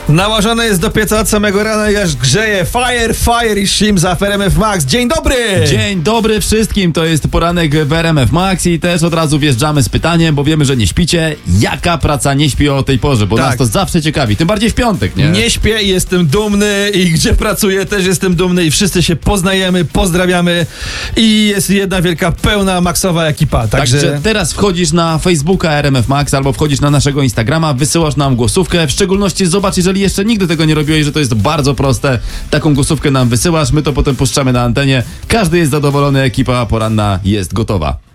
Nałożone jest do pieca od samego rana i aż grzeje. Fire i Shim za RMF Max. Dzień dobry! Dzień dobry wszystkim, to jest poranek w RMF Max i też od razu wjeżdżamy z pytaniem, bo wiemy, że nie śpicie. Jaka praca nie śpi o tej porze? Bo Tak. nas to zawsze ciekawi, tym bardziej w piątek, nie? Nie śpię i jestem dumny i gdzie pracuję też jestem dumny i wszyscy się poznajemy, pozdrawiamy i jest jedna wielka, pełna, maksowa ekipa. Także teraz wchodzisz na Facebooka RMF Max albo wchodzisz na naszego Instagrama, wysyłasz nam głosówkę, w szczególności zobacz, jeżeli jeszcze nigdy tego nie robiłeś, że to jest bardzo proste. Taką głosówkę nam wysyłasz, my to potem puszczamy na antenie. Każdy jest zadowolony, ekipa poranna jest gotowa.